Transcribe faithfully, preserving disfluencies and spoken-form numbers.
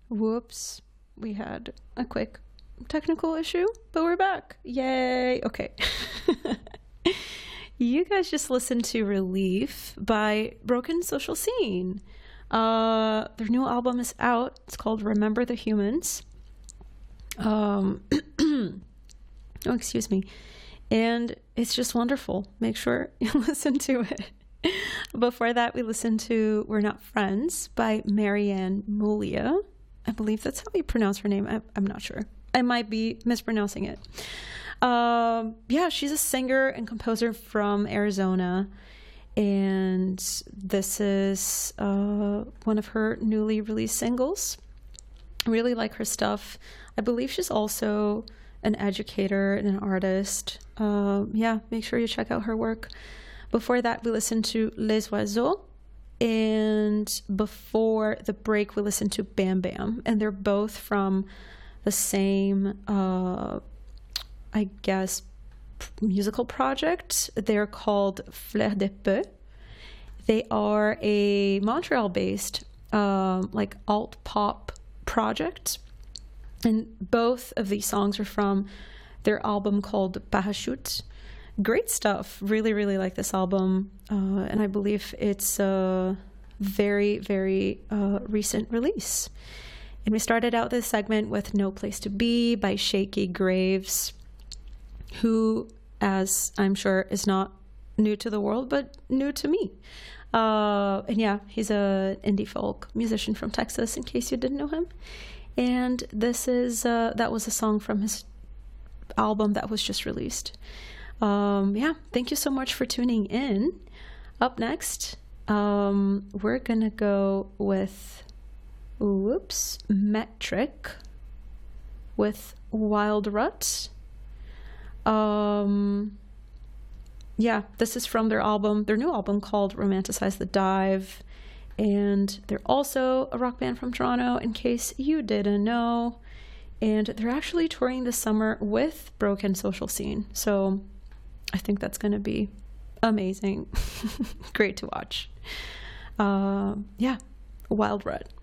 Whoops. We had a quick technical issue, but we're back. Yay. Okay. You guys just listened to Relief by Broken Social Scene. Uh, their new album is out. It's called Remember the Humans. Um, oh, excuse me. And it's just wonderful. Make sure you listen to it. Before that, we listened to We're Not Friends by Marianne Mulia. I believe that's how you pronounce her name. I, I'm not sure. I might be mispronouncing it. Um, yeah, she's a singer and composer from Arizona. And this is uh, one of her newly released singles. I really like her stuff. I believe she's also an educator and an artist. Um, yeah, make sure you check out her work. Before that, we listened to Les Oiseaux. And before the break, we listened to Bam Bam. And they're both from the same, uh, I guess, musical project. They're called Fleur de Peu. They are a Montreal-based, um, like alt-pop project. And both of these songs are from their album called Parachute. Great stuff. Really, really like this album. Uh, and I believe it's a very, very uh, recent release. And we started out this segment with No Place to Be by Shaky Graves, who, as I'm sure, is not new to the world, but new to me. Uh, and yeah, he's a indie folk musician from Texas, in case you didn't know him. And this is, uh, that was a song from his album that was just released. Um, yeah, thank you so much for tuning in. Up next, um, we're gonna go with, whoops, Metric with Wild Rut. Um, yeah, this is from their album, their new album called Romanticize the Dive. And they're also a rock band from Toronto, in case you didn't know. And they're actually touring this summer with Broken Social Scene. So I think that's going to be amazing. Great to watch. Uh, yeah, Wild Rut.